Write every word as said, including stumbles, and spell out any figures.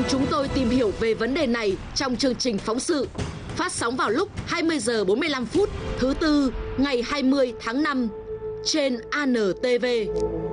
Chúng tôi tìm hiểu về vấn đề này trong chương trình phóng sự phát sóng vào lúc hai mươi giờ bốn mươi lăm phút thứ tư ngày hai mươi tháng năm trên a en tê vê.